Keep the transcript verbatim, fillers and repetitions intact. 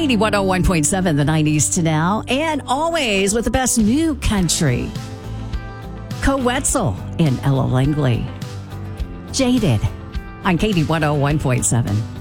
Katie one oh one point seven, the nineties to now, and always with the best new country. Co Wetzel and Ella Langley. Jaded on Katie one oh one point seven.